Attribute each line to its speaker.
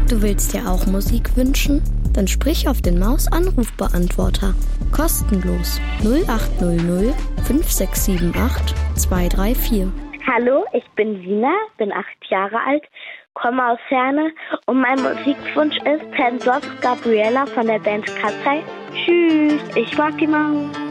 Speaker 1: Du willst dir auch Musik wünschen? Dann sprich auf den Maus-Anrufbeantworter. Kostenlos 0800 5678 234.
Speaker 2: Hallo, ich bin Sina, bin 8 Jahre alt, komme aus Herne und mein Musikwunsch ist Hands Off Gabriella von der Band Katzei. Tschüss, ich mag die Maus.